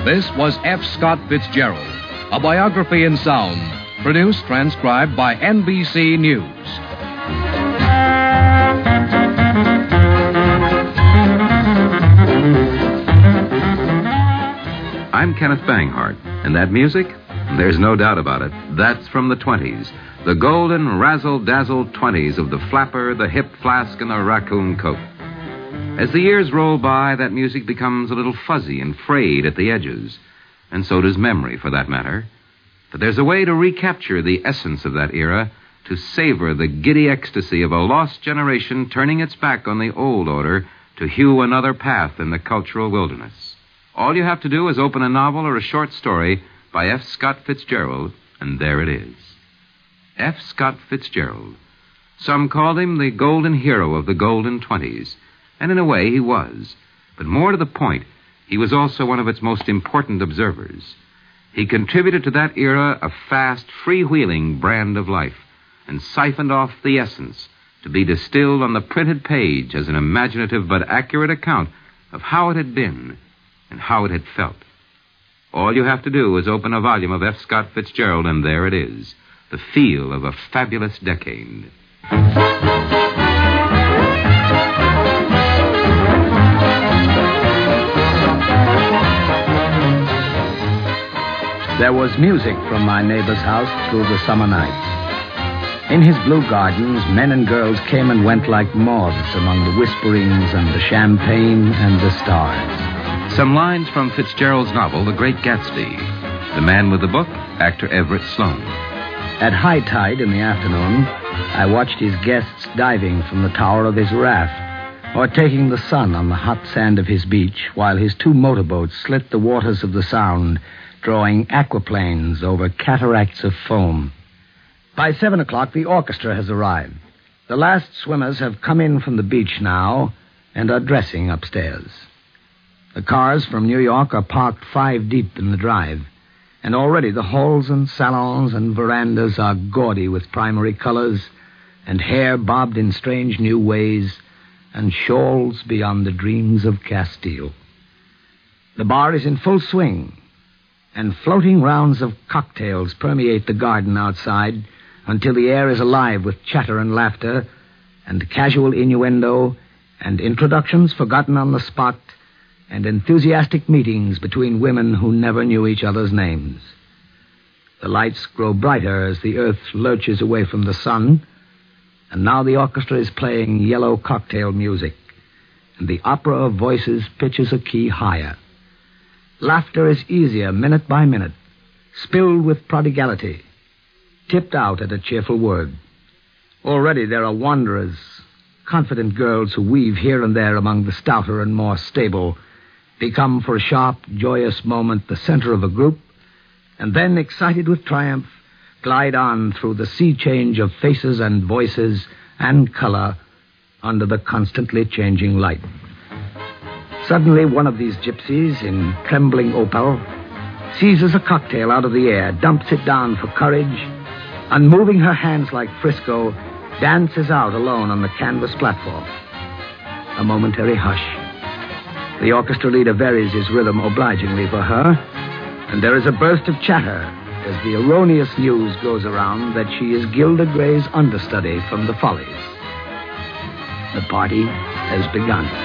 This was F. Scott Fitzgerald, a biography in sound, produced, transcribed by NBC News. I'm Kenneth Banghart, and that music? There's no doubt about it. That's from the 20s. The golden razzle-dazzle 20s of the flapper, the hip flask, and the raccoon coat. As the years roll by, that music becomes a little fuzzy and frayed at the edges. And so does memory, for that matter. But there's a way to recapture the essence of that era, to savor the giddy ecstasy of a lost generation turning its back on the old order to hew another path in the cultural wilderness. All you have to do is open a novel or a short story by F. Scott Fitzgerald, and there it is. F. Scott Fitzgerald. Some called him the golden hero of the golden 20s. And in a way, he was. But more to the point, he was also one of its most important observers. He contributed to that era a fast, freewheeling brand of life and siphoned off the essence to be distilled on the printed page as an imaginative but accurate account of how it had been and how it had felt. All you have to do is open a volume of F. Scott Fitzgerald, and there it is, the feel of a fabulous decade. There was music from my neighbor's house through the summer nights. In his blue gardens, men and girls came and went like moths among the whisperings and the champagne and the stars. Some lines from Fitzgerald's novel, The Great Gatsby. The man with the book, actor Everett Sloane. At high tide in the afternoon, I watched his guests diving from the tower of his raft or taking the sun on the hot sand of his beach while his two motorboats slit the waters of the Sound, drawing aquaplanes over cataracts of foam. By 7 o'clock, the orchestra has arrived. The last swimmers have come in from the beach now and are dressing upstairs. The cars from New York are parked 5 deep in the drive, and already the halls and salons and verandas are gaudy with primary colors and hair bobbed in strange new ways and shawls beyond the dreams of Castile. The bar is in full swing, and floating rounds of cocktails permeate the garden outside until the air is alive with chatter and laughter and casual innuendo and introductions forgotten on the spot and enthusiastic meetings between women who never knew each other's names. The lights grow brighter as the earth lurches away from the sun, and now the orchestra is playing yellow cocktail music, and the opera of voices pitches a key higher. Laughter is easier minute by minute, spilled with prodigality, tipped out at a cheerful word. Already there are wanderers, confident girls who weave here and there among the stouter and more stable, become for a sharp, joyous moment the center of a group, and then, excited with triumph, glide on through the sea change of faces and voices and color under the constantly changing light. Suddenly, one of these gypsies, in trembling opal, seizes a cocktail out of the air, dumps it down for courage, and moving her hands like Frisco, dances out alone on the canvas platform. A momentary hush. The orchestra leader varies his rhythm obligingly for her, and there is a burst of chatter as the erroneous news goes around that she is Gilda Gray's understudy from the Follies. The party has begun.